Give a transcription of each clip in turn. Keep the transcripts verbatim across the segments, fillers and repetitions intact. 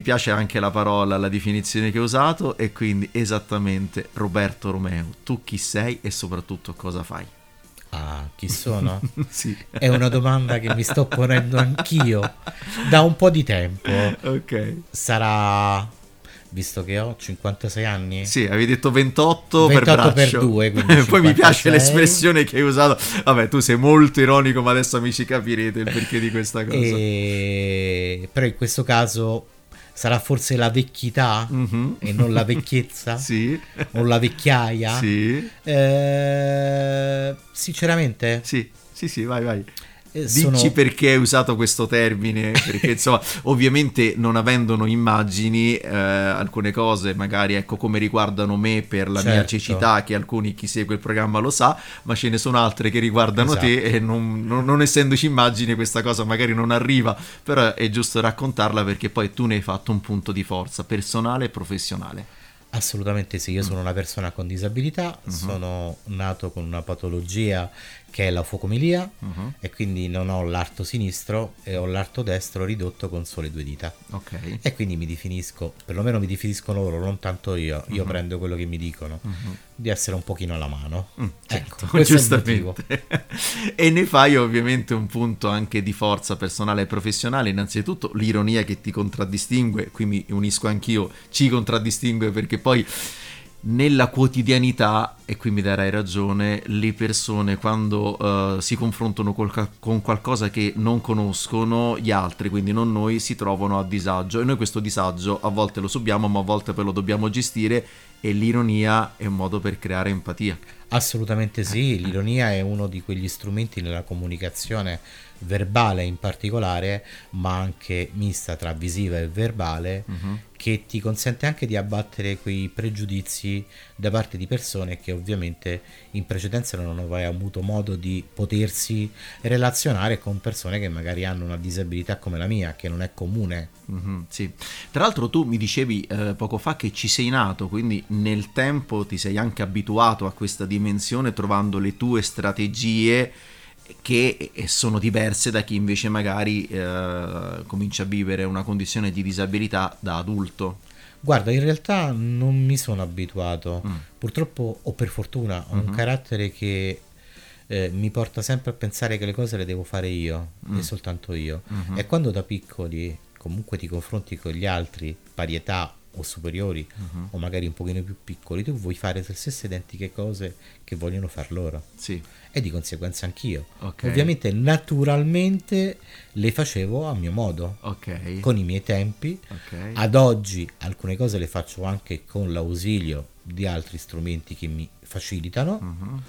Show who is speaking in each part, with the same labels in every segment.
Speaker 1: piace anche la parola, la definizione che hai usato, e quindi esattamente, Roberto Romeo, tu chi sei e soprattutto cosa fai?
Speaker 2: Ah, chi sono?
Speaker 1: Sì.
Speaker 2: È una domanda che mi sto ponendo anch'io da un po' di tempo.
Speaker 1: Ok.
Speaker 2: Sarà, visto che ho cinquantasei anni?
Speaker 1: Sì, avevi detto ventotto,
Speaker 2: ventotto
Speaker 1: per braccio.
Speaker 2: per due, quindi
Speaker 1: Poi mi piace
Speaker 2: cinquantasei.
Speaker 1: l'espressione che hai usato. Vabbè, tu sei molto ironico, ma adesso amici capirete il perché di questa cosa.
Speaker 2: E... Però in questo caso sarà forse la vecchità
Speaker 1: Mm-hmm.
Speaker 2: e non la vecchiezza?
Speaker 1: Sì.
Speaker 2: O la vecchiaia?
Speaker 1: Sì.
Speaker 2: Eh, sinceramente?
Speaker 1: Sì, sì, sì, vai, vai.
Speaker 2: eh,
Speaker 1: Dici
Speaker 2: sono...
Speaker 1: perché hai usato questo termine, perché insomma ovviamente non avendolo immagini, eh, alcune cose magari ecco come riguardano me per la mia
Speaker 2: Certo.
Speaker 1: cecità, che alcuni chi segue il programma lo sa, ma ce ne sono altre che riguardano
Speaker 2: Esatto.
Speaker 1: te e non, non, non essendoci immagini questa cosa magari non arriva, però è giusto raccontarla perché poi tu ne hai fatto un punto di forza personale e professionale.
Speaker 2: Assolutamente sì, io sono una persona con disabilità,
Speaker 1: Mhm.
Speaker 2: sono nato con una patologia che è la focomilia
Speaker 1: Mhm.
Speaker 2: e quindi non ho l'arto sinistro e ho l'arto destro ridotto con sole due dita.
Speaker 1: Ok.
Speaker 2: E quindi mi definisco, perlomeno mi definiscono loro, non tanto io, io
Speaker 1: Mhm.
Speaker 2: prendo quello che mi dicono,
Speaker 1: Mhm.
Speaker 2: di essere un pochino alla mano.
Speaker 1: Mm,
Speaker 2: Ecco,
Speaker 1: certo,
Speaker 2: questo è il motivo.
Speaker 1: giustamente. E ne fai ovviamente un punto anche di forza personale e professionale. Innanzitutto l'ironia che ti contraddistingue, qui mi unisco anch'io, ci contraddistingue perché poi nella quotidianità, e qui mi darai ragione, le persone quando uh, si confrontano col ca- con qualcosa che non conoscono gli altri, quindi non noi, si trovano a disagio, e noi questo disagio a volte lo subiamo ma a volte poi lo dobbiamo gestire, e l'ironia è un modo per creare empatia.
Speaker 2: Assolutamente sì, l'ironia è uno di quegli strumenti nella comunicazione verbale in particolare, ma anche mista tra visiva e verbale,
Speaker 1: Mhm.
Speaker 2: che ti consente anche di abbattere quei pregiudizi da parte di persone che ovviamente in precedenza non hanno mai avuto modo di potersi relazionare con persone che magari hanno una disabilità come la mia, che non è comune.
Speaker 1: Mhm, sì. Tra l'altro tu mi dicevi eh, poco fa che ci sei nato, quindi nel tempo ti sei anche abituato a questa dimensione trovando le tue strategie che sono diverse da chi invece magari eh, comincia a vivere una condizione di disabilità da adulto.
Speaker 2: Guarda, in realtà non mi sono abituato,
Speaker 1: Mm.
Speaker 2: purtroppo o per fortuna ho un
Speaker 1: Mhm.
Speaker 2: carattere che eh, mi porta sempre a pensare che le cose le devo fare io
Speaker 1: Mm.
Speaker 2: e soltanto io.
Speaker 1: Mhm.
Speaker 2: E quando da piccoli comunque ti confronti con gli altri, pari età o superiori,
Speaker 1: Mhm.
Speaker 2: o magari un pochino più piccoli, tu vuoi fare le stesse identiche cose che vogliono far loro.
Speaker 1: Sì,
Speaker 2: E di conseguenza anch'io.
Speaker 1: ok.
Speaker 2: Ovviamente naturalmente le facevo a mio modo,
Speaker 1: Ok.
Speaker 2: con i miei tempi.
Speaker 1: Ok.
Speaker 2: Ad oggi alcune cose le faccio anche con l'ausilio di altri strumenti che mi facilitano,
Speaker 1: Mhm.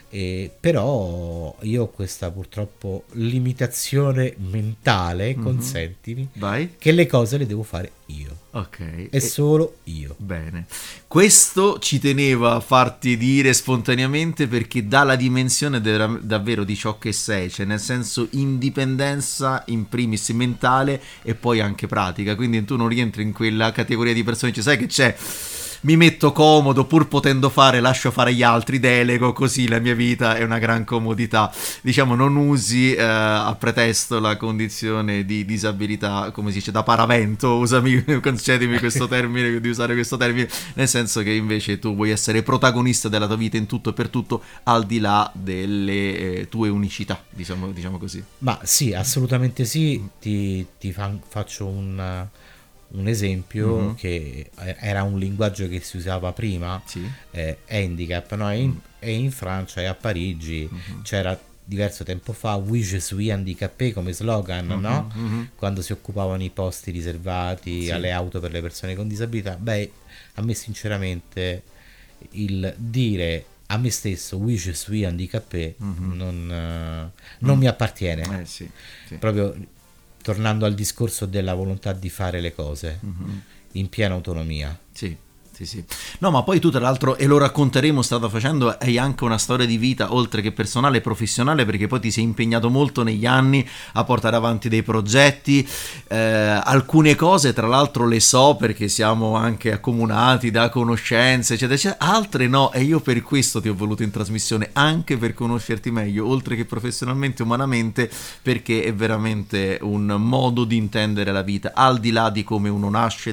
Speaker 2: e però io ho questa purtroppo limitazione mentale,
Speaker 1: Mhm.
Speaker 2: consentimi,
Speaker 1: Vai.
Speaker 2: che le cose le devo fare io
Speaker 1: Ok.
Speaker 2: e
Speaker 1: E-
Speaker 2: solo io.
Speaker 1: Bene, questo ci tenevo a farti dire spontaneamente perché dà la dimensione de- davvero di ciò che sei, cioè nel senso indipendenza in primis mentale e poi anche pratica, quindi tu non rientri in quella categoria di persone che sai che c'è, mi metto comodo pur potendo fare, lascio fare gli altri, delego, così la mia vita è una gran comodità, diciamo non usi eh, a pretesto la condizione di disabilità, come si dice, da paravento, usami, concedimi questo termine, di usare questo termine, nel senso che invece tu vuoi essere protagonista della tua vita in tutto e per tutto, al di là delle eh, tue unicità, diciamo, diciamo così.
Speaker 2: Ma sì, assolutamente sì, ti, ti fa- faccio un, un esempio
Speaker 1: Mhm.
Speaker 2: che era un linguaggio che si usava prima,
Speaker 1: Sì.
Speaker 2: eh, handicap, no? E in, e in Francia e a Parigi
Speaker 1: Mhm.
Speaker 2: c'era diverso tempo fa "Oui je suis handicapé" come slogan, no?
Speaker 1: Mhm, mhm.
Speaker 2: Quando si occupavano i posti riservati
Speaker 1: Sì.
Speaker 2: alle auto per le persone con disabilità. Beh, a me sinceramente il dire a me stesso "Oui je suis handicapé"
Speaker 1: Mhm.
Speaker 2: non, eh, non
Speaker 1: Mm.
Speaker 2: mi appartiene.
Speaker 1: Eh sì, sì.
Speaker 2: Proprio tornando al discorso della volontà di fare le cose
Speaker 1: Mhm.
Speaker 2: in piena autonomia.
Speaker 1: Sì, sì, sì. No, ma poi tu tra l'altro, e lo racconteremo strada facendo, hai anche una storia di vita oltre che personale e professionale, perché poi ti sei impegnato molto negli anni a portare avanti dei progetti, eh, alcune cose tra l'altro le so perché siamo anche accomunati da conoscenze eccetera eccetera, altre no, e io per questo ti ho voluto in trasmissione, anche per conoscerti meglio oltre che professionalmente, umanamente, perché è veramente un modo di intendere la vita al di là di come uno nasce,